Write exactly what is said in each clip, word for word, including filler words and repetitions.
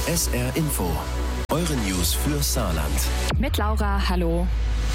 S R Info. Eure News für Saarland. Mit Laura, hallo.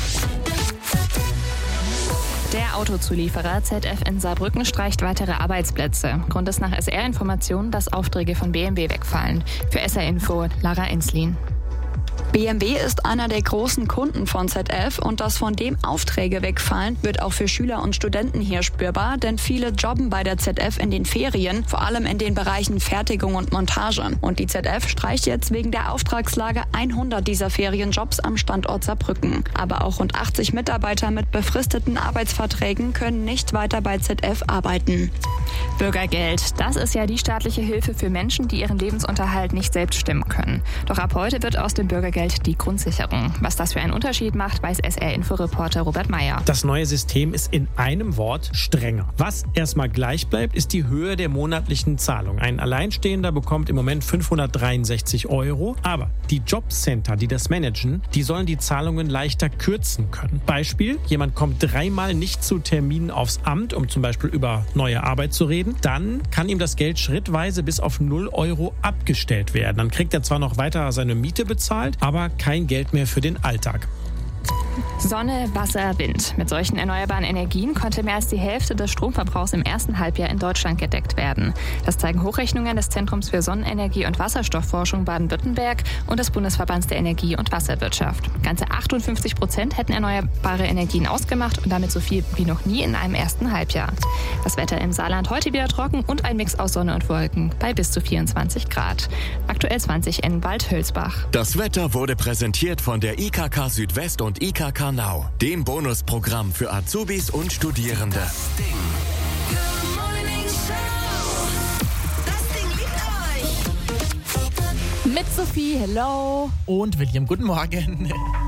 Der Autozulieferer Z F in Saarbrücken streicht weitere Arbeitsplätze. Grund ist nach S R-Informationen, dass Aufträge von B M W wegfallen. Für S R Info, Lara Enslin. B M W ist einer der großen Kunden von Z F und dass von dem Aufträge wegfallen, wird auch für Schüler und Studenten hier spürbar, denn viele jobben bei der Z F in den Ferien, vor allem in den Bereichen Fertigung und Montage. Und die Z F streicht jetzt wegen der Auftragslage hundert dieser Ferienjobs am Standort Saarbrücken. Aber auch rund achtzig Mitarbeiter mit befristeten Arbeitsverträgen können nicht weiter bei Z F arbeiten. Bürgergeld, das ist ja die staatliche Hilfe für Menschen, die ihren Lebensunterhalt nicht selbst stemmen können. Doch ab heute wird aus dem Bürgergeld die Grundsicherung. Was das für einen Unterschied macht, weiß S R-Info-Reporter Robert Meyer. Das neue System ist in einem Wort strenger. Was erstmal gleich bleibt, ist die Höhe der monatlichen Zahlung. Ein Alleinstehender bekommt im Moment fünfhundertdreiundsechzig Euro, aber die Jobcenter, die das managen, die sollen die Zahlungen leichter kürzen können. Beispiel, jemand kommt dreimal nicht zu Terminen aufs Amt, um zum Beispiel über neue Arbeit zu reden, dann kann ihm das Geld schrittweise bis auf null Euro abgestellt werden. Dann kriegt er zwar noch weiter seine Miete bezahlt, aber kein Geld mehr für den Alltag. Sonne, Wasser, Wind. Mit solchen erneuerbaren Energien konnte mehr als die Hälfte des Stromverbrauchs im ersten Halbjahr in Deutschland gedeckt werden. Das zeigen Hochrechnungen des Zentrums für Sonnenenergie und Wasserstoffforschung Baden-Württemberg und des Bundesverbands der Energie- und Wasserwirtschaft. Ganze achtundfünfzig Prozent hätten erneuerbare Energien ausgemacht und damit so viel wie noch nie in einem ersten Halbjahr. Das Wetter im Saarland heute wieder trocken und ein Mix aus Sonne und Wolken bei bis zu vierundzwanzig Grad. Aktuell zwanzig in Waldhölzbach. Das Wetter wurde präsentiert von der I K K Südwest und I K K Now, dem Bonusprogramm für Azubis und Studierende. Das Ding. Good Morning Show. Das Ding liebt euch. Mit Sophie, hello. Und William, guten Morgen.